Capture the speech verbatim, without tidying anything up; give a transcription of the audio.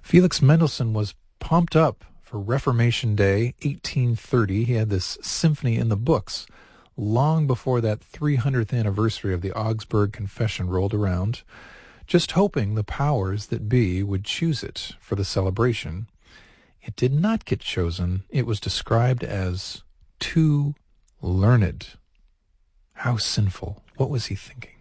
Felix Mendelssohn was pumped up for Reformation Day, eighteen thirty. He had this symphony in the books long before that three hundredth anniversary of the Augsburg Confession rolled around, just hoping the powers that be would choose it for the celebration. It did not get chosen. It was described as too learned. How sinful. What was he thinking?